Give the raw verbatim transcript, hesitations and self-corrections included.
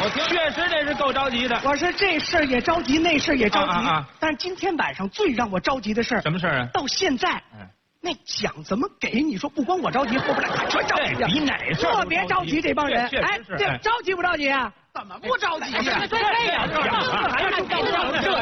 我听，确实这是够着急的。 我说这事儿也着急，那事儿也着急。 啊啊啊但是今天晚上最让我着急的事儿， 什么事儿啊？ 到现在， 嗯， 那奖怎么给？你说不光我着急，后边俩全着急啊！ 比哪事儿特别着急，这帮人。 确实是哎，这着急不着急啊？ 怎么不着急呀？ 这样， 还是着急？ 这